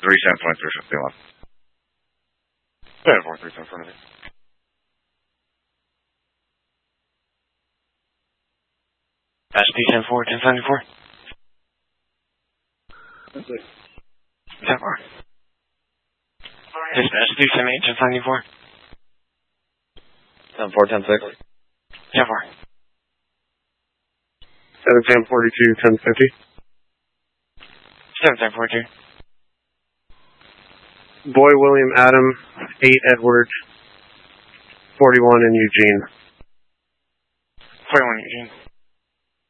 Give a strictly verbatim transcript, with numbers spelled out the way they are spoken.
three seven twenty three fifty one. Seven four three seven front of it. S D ten four ten seventy four. That's it. Ten four. Is S D ten eight ten seventy four. Ten four ten six. Ten four. Seven ten forty two ten fifty. Seven ten four two. Boy William Adam eight Edward forty one in Eugene. Forty one Eugene.